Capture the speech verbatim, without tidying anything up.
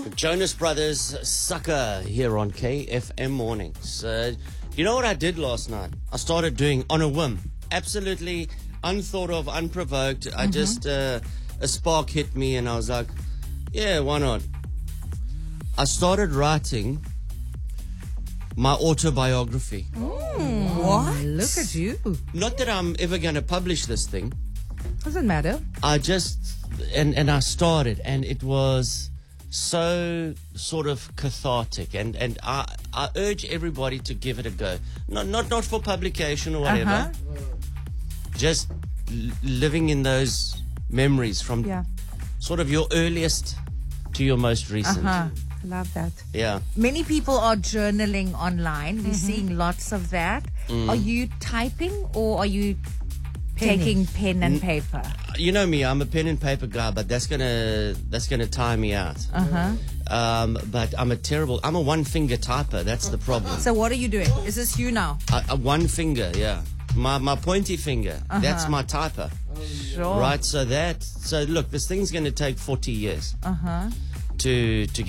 Jonas Brothers, Sucker, here on K F M Mornings. Uh, you know what I did last night? I started doing on a whim. Absolutely unthought of, unprovoked. I Mm-hmm. just, uh, a spark hit me and I was like, yeah, why not? I started writing my autobiography. What? Look at you. Not that I'm ever going to publish this thing. Doesn't matter. I just, and, and I started, and it was so sort of cathartic, and, and I, I urge everybody to give it a go. Not, not, not for publication or whatever. Uh-huh. Just l- living in those memories from Yeah. sort of your earliest to your most recent. Uh-huh. Love that. Yeah. Many people are journaling online. We're Mm-hmm. seeing lots of that. Mm. Are you typing or are you Penning. taking pen and paper? You know me, I'm a pen and paper guy, but that's gonna that's gonna tire me out. Uh huh. Um, but I'm a terrible. I'm a one finger typer. That's the problem. So what are you doing? Is this you now? A, a one finger, yeah. My my pointy finger. That's my typer. Sure. Right. So that. So look, this thing's going to take forty years Uh huh. to to